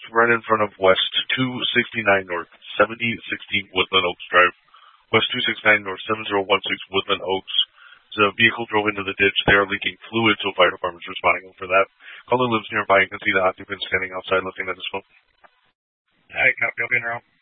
right in front of West 269 North, 7016 Woodland Oaks Drive. West 269 North, 7016 Woodland Oaks. The vehicle drove into the ditch. They are leaking fluid, so fire department's responding for that. Caller lives nearby and can see the occupant standing outside looking at his phone. Hey, copy. I'll be in around.